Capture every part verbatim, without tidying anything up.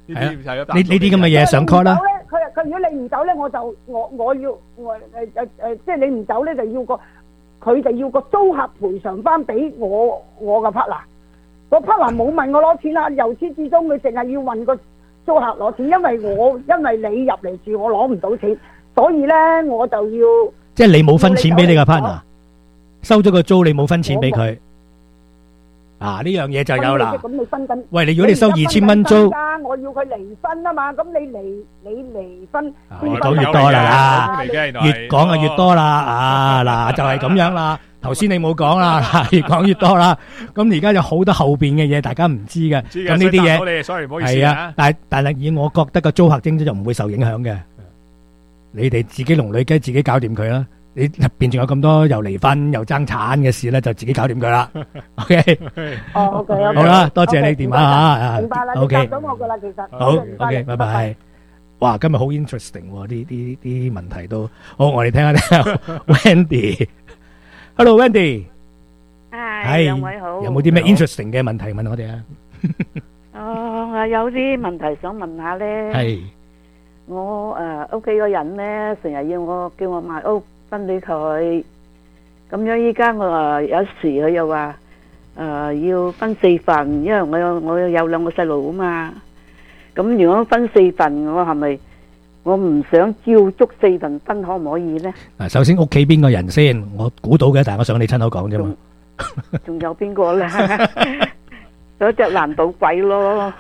呢啲係呢呢啲咁嘅嘢上 court 啦。 佢佢如果你唔走咧，我就我我要我誒誒誒，即係你唔走咧，就要個佢就要個租客賠償翻俾我我個 partner。個 partner 冇問我攞錢啦，由始至終佢淨係要問個租客攞錢，因為我因為你入嚟住，我攞唔到錢，所以咧我就要即係你冇分錢俾你個 partner，收咗個租你冇分錢俾佢。啊！呢樣嘢就有啦。 咁你分緊？ 喂，你如果你收二千蚊租， 我要佢離婚啊嘛。咁你離你離婚， 越講越多啦，越講啊越多啦。啊嗱，就係咁樣啦。頭先你冇講啦，越講越多啦。咁而家有好多後邊嘅嘢，大家唔知嘅。咁呢啲嘢 ，sorry，唔好意思係啊。但係但係以我覺得個租客徵就唔會受影響嘅。你哋自己龍女雞自己搞掂佢啦。你入邊仲有咁多又離婚又爭產嘅事咧，就自己搞掂佢啦。OK， 哦 OK， 好啦，多謝你電話吓。 明白啦， OK， 你答咗我噶啦，其實好 OK，拜拜。哇，今日好 interesting 喎，呢啲啲問題都好，我哋聽下聽下 Wendy。Hello Wendy， 係兩位好。 有冇啲咩 interesting 嘅問題問我哋啊？ 哦，我有啲問題想問下咧。 係我誒屋企個人咧，成日要我叫我賣屋。分俾佢，咁樣依家我啊有時佢又話誒要分四份，因為我有我有兩個細路啊嘛。咁如果分四份，我係咪我唔想照足四份分，可唔可以咧？ 嗱，首先屋企邊個人先？我估到嘅，但係我想你親口講啫嘛。 仲有邊個咧？有隻爛賭鬼咯。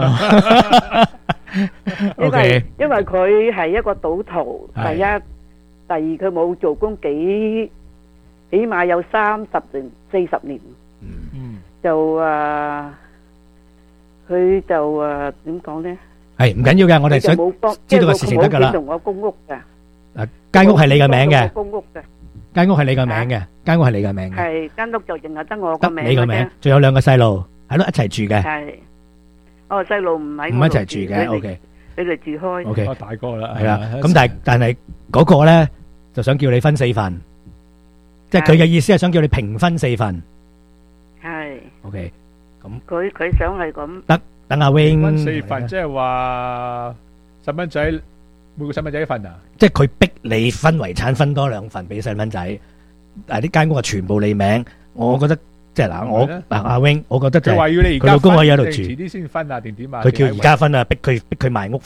因為因為佢係一個賭徒，第一。第二佢冇做工幾，起碼有三十年、四十年，嗯，就誒，佢就誒點講咧？係唔緊要嘅，我哋想知道個事情得噶啦。同我公屋嘅，誒，間屋係你嘅名嘅，公屋嘅，間屋係你嘅名嘅，間屋係你嘅名嘅，係間屋就淨係得我個名嘅啫。得你個名，仲有兩個細路，係咯，一齊住嘅。係，哦，細路唔喺唔一齊住嘅 ，OK。你哋住開 ，OK， 大個啦， 係啦。咁但係但係嗰個咧就想叫你分四份，即係佢嘅意思係想叫你平分四份。 係 ，OK。咁佢佢想係咁。 得，等阿 Wing 分四份，即係話細蚊仔每個細蚊仔一份啊？ 即係佢逼你分遺產分多兩份俾細蚊仔，但係呢間屋係全部你名，我覺得。即係嗱，我嗱阿 Wing，我覺得就係佢老公可以喺度住， 遲啲先分啊，定點啊？ 佢叫而家分啊，逼佢逼佢賣屋